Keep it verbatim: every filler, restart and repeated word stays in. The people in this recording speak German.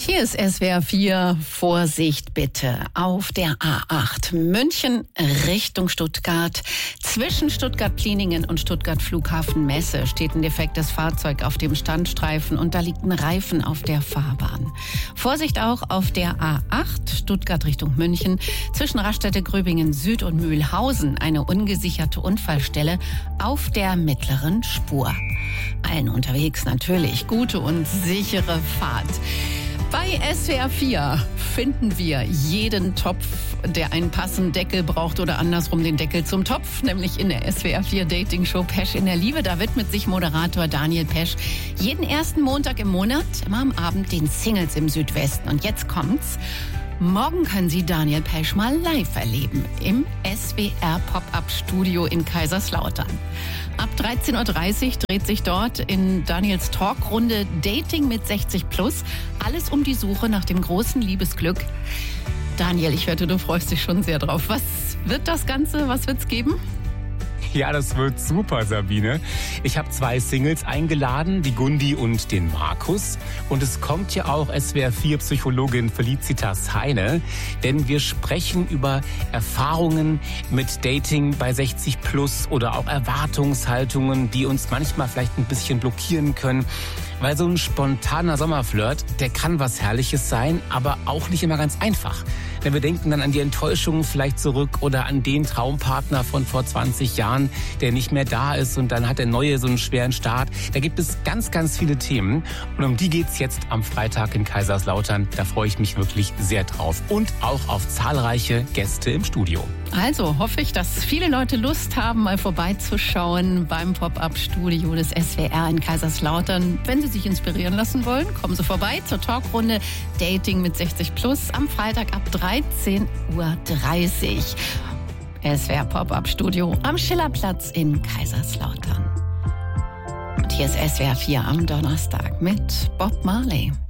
Hier ist S W R vier. Vorsicht bitte auf der A acht. München Richtung Stuttgart. Zwischen Stuttgart-Pliningen und Stuttgart-Flughafen-Messe steht ein defektes Fahrzeug auf dem Standstreifen und da liegt ein Reifen auf der Fahrbahn. Vorsicht auch auf der A acht. Stuttgart Richtung München. Zwischen Raststätte Gröbingen Süd und Mühlhausen eine ungesicherte Unfallstelle auf der mittleren Spur. Allen unterwegs natürlich gute und sichere Fahrt. Bei S W R vier finden wir jeden Topf, der einen passenden Deckel braucht oder andersrum den Deckel zum Topf, nämlich in der S W R vier Dating Show Pesch in der Liebe. Da widmet sich Moderator Daniel Pesch jeden ersten Montag im Monat, immer am Abend, den Singles im Südwesten. Und jetzt kommt's. Morgen können Sie Daniel Pesch mal live erleben im S W R Pop-Up-Studio in Kaiserslautern. Ab dreizehn Uhr dreißig dreht sich dort in Daniels Talkrunde Dating mit sechzig plus alles um die Suche nach dem großen Liebesglück. Daniel, ich wette, du freust dich schon sehr drauf. Was wird das Ganze? Was wird's geben? Ja, das wird super, Sabine. Ich habe zwei Singles eingeladen, die Gundi und den Markus. Und es kommt ja auch S W R vier Psychologin Felicitas Heine. Denn wir sprechen über Erfahrungen mit Dating bei sechzig plus oder auch Erwartungshaltungen, die uns manchmal vielleicht ein bisschen blockieren können. Weil so ein spontaner Sommerflirt, der kann was Herrliches sein, aber auch nicht immer ganz einfach. Denn wir denken dann an die Enttäuschungen vielleicht zurück oder an den Traumpartner von vor zwanzig Jahren, der nicht mehr da ist und dann hat der Neue so einen schweren Start. Da gibt es ganz, ganz viele Themen und um die geht's jetzt am Freitag in Kaiserslautern. Da freue ich mich wirklich sehr drauf und auch auf zahlreiche Gäste im Studio. Also hoffe ich, dass viele Leute Lust haben, mal vorbeizuschauen beim Pop-Up-Studio des S W R in Kaiserslautern. Wenn Sie sich inspirieren lassen wollen, kommen Sie vorbei zur Talkrunde Dating mit sechzig plus am Freitag ab dreizehn Uhr dreißig. S W R Pop-Up-Studio am Schillerplatz in Kaiserslautern. Und hier ist S W R vier am Donnerstag mit Bob Marley.